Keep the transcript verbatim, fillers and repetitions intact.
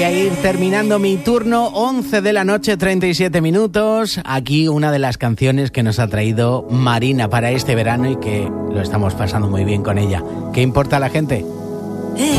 voy a ir terminando mi turno, once de la noche, treinta y siete minutos. Aquí una de las canciones que nos ha traído Marina para este verano y que lo estamos pasando muy bien con ella. ¿Qué importa a la gente?